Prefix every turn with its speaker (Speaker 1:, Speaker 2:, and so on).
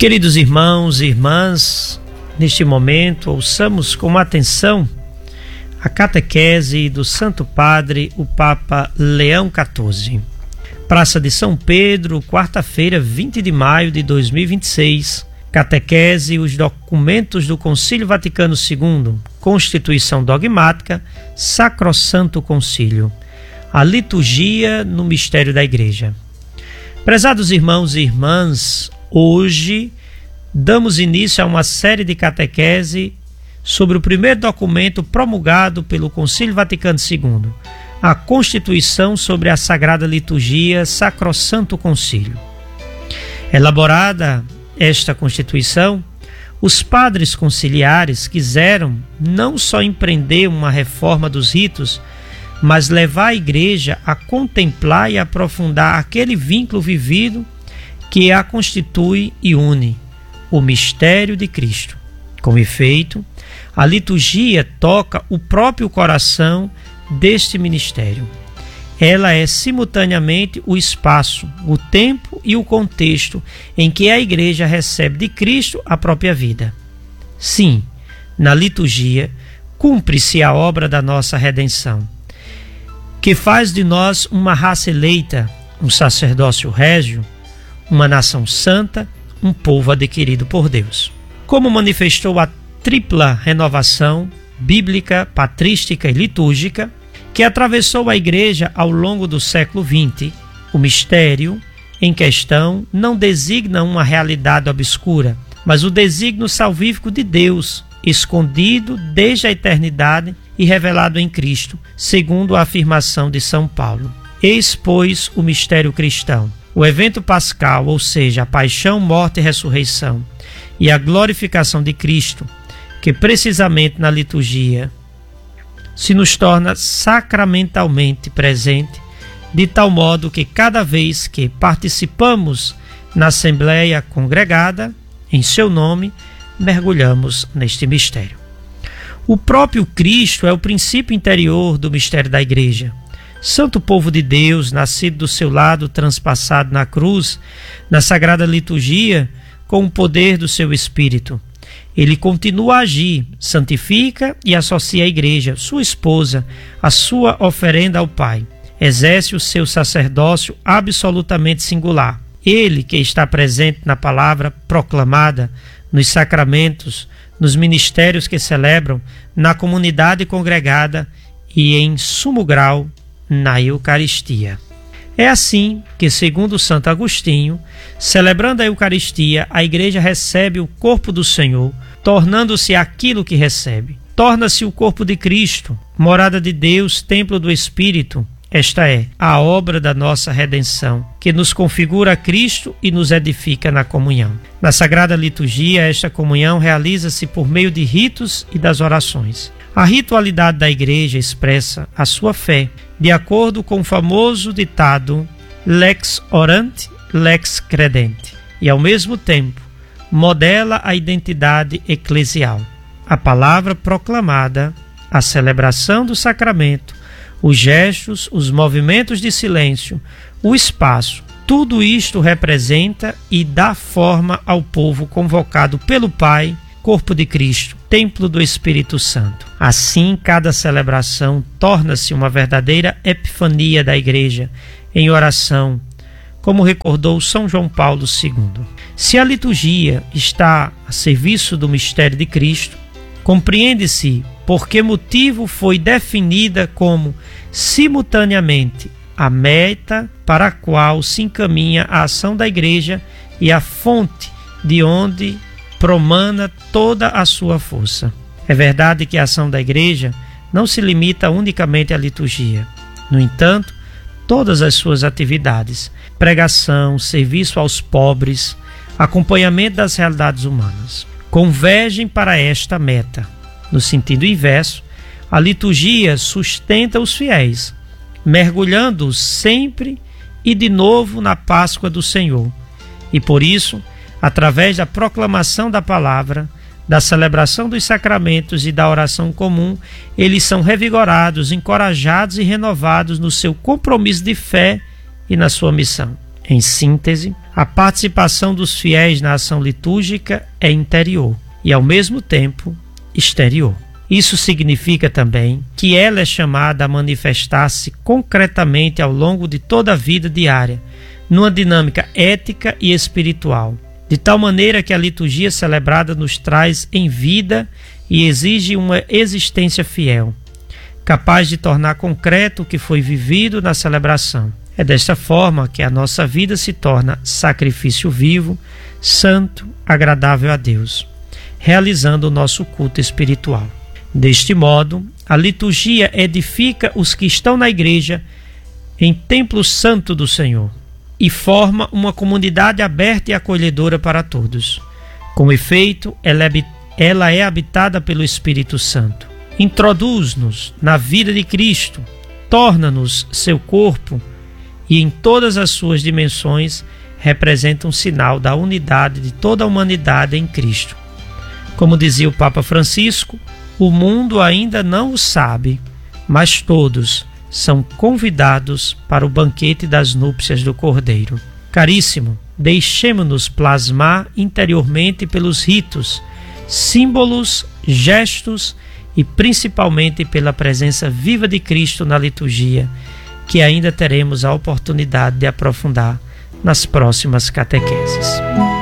Speaker 1: Queridos irmãos e irmãs, neste momento ouçamos com atenção a catequese do Santo Padre, o Papa Leão XIV. Praça de São Pedro, quarta-feira, 20 de maio de 2026. Catequese, os documentos do Concílio Vaticano II, Constituição Dogmática, Sacrosanto Concílio, a liturgia no mistério da Igreja. Prezados irmãos e irmãs, hoje damos início a uma série de catequese sobre o primeiro documento promulgado pelo Concílio Vaticano II, a Constituição sobre a Sagrada Liturgia, Sacrosanto Concílio. Elaborada esta Constituição, os padres conciliares quiseram não só empreender uma reforma dos ritos, mas levar a Igreja a contemplar e aprofundar aquele vínculo vivido que a constitui e une, o mistério de Cristo. Com efeito, a liturgia toca o próprio coração deste ministério. Ela é simultaneamente o espaço, o tempo e o contexto em que a Igreja recebe de Cristo a própria vida. Sim, na liturgia cumpre-se a obra da nossa redenção, que faz de nós uma raça eleita, um sacerdócio régio, uma nação santa, um povo adquirido por Deus. Como manifestou a tripla renovação bíblica, patrística e litúrgica, que atravessou a Igreja ao longo do século XX, o mistério em questão não designa uma realidade obscura, mas o desígnio salvífico de Deus, escondido desde a eternidade e revelado em Cristo, segundo a afirmação de São Paulo. Eis, pois, o mistério cristão, o evento pascal, ou seja, a paixão, morte e ressurreição, e a glorificação de Cristo, que precisamente na liturgia se nos torna sacramentalmente presente, de tal modo que cada vez que participamos na Assembleia Congregada, em seu nome, mergulhamos neste mistério. O próprio Cristo é o princípio interior do mistério da Igreja. Santo povo de Deus, nascido do seu lado, transpassado na cruz, na Sagrada Liturgia, com o poder do seu Espírito. Ele continua a agir, santifica e associa a Igreja, sua esposa, a sua oferenda ao Pai. Exerce o seu sacerdócio absolutamente singular. Ele que está presente na palavra proclamada, nos sacramentos, nos ministérios que celebram, na comunidade congregada e, em sumo grau, na Eucaristia. É assim que, segundo Santo Agostinho, celebrando a Eucaristia, a Igreja recebe o corpo do Senhor, tornando-se aquilo que recebe. Torna-se o corpo de Cristo, morada de Deus, templo do Espírito. Esta é a obra da nossa redenção, que nos configura a Cristo e nos edifica na comunhão. Na Sagrada Liturgia, esta comunhão realiza-se por meio de ritos e das orações. A ritualidade da Igreja expressa a sua fé, de acordo com o famoso ditado lex orante, lex credente, e ao mesmo tempo modela a identidade eclesial. A palavra proclamada, a celebração do sacramento, os gestos, os movimentos de silêncio, o espaço, tudo isto representa e dá forma ao povo convocado pelo Pai, corpo de Cristo, templo do Espírito Santo. Assim, cada celebração torna-se uma verdadeira epifania da Igreja, em oração, como recordou São João Paulo II. Se a liturgia está a serviço do mistério de Cristo, compreende-se por que motivo foi definida como, simultaneamente, a meta para a qual se encaminha a ação da Igreja e a fonte de onde promana toda a sua força. É verdade que a ação da Igreja não se limita unicamente à liturgia. No entanto, todas as suas atividades, pregação, serviço aos pobres, acompanhamento das realidades humanas, convergem para esta meta. No sentido inverso, a liturgia sustenta os fiéis, mergulhando-os sempre e de novo na Páscoa do Senhor. E por isso, através da proclamação da palavra, da celebração dos sacramentos e da oração comum, eles são revigorados, encorajados e renovados no seu compromisso de fé e na sua missão. Em síntese, a participação dos fiéis na ação litúrgica é interior e, ao mesmo tempo, exterior. Isso significa também que ela é chamada a manifestar-se concretamente ao longo de toda a vida diária, numa dinâmica ética e espiritual, de tal maneira que a liturgia celebrada nos traz em vida e exige uma existência fiel, capaz de tornar concreto o que foi vivido na celebração. É desta forma que a nossa vida se torna sacrifício vivo, santo, agradável a Deus, realizando o nosso culto espiritual. Deste modo, a liturgia edifica os que estão na igreja em templo santo do Senhor e forma uma comunidade aberta e acolhedora para todos. Com efeito, ela é habitada pelo Espírito Santo. Introduz-nos na vida de Cristo, torna-nos seu corpo e em todas as suas dimensões representa um sinal da unidade de toda a humanidade em Cristo. Como dizia o Papa Francisco, o mundo ainda não o sabe, mas todos são convidados para o banquete das núpcias do Cordeiro. Caríssimo, deixemo-nos plasmar interiormente pelos ritos, símbolos, gestos e principalmente pela presença viva de Cristo na liturgia, que ainda teremos a oportunidade de aprofundar nas próximas catequeses.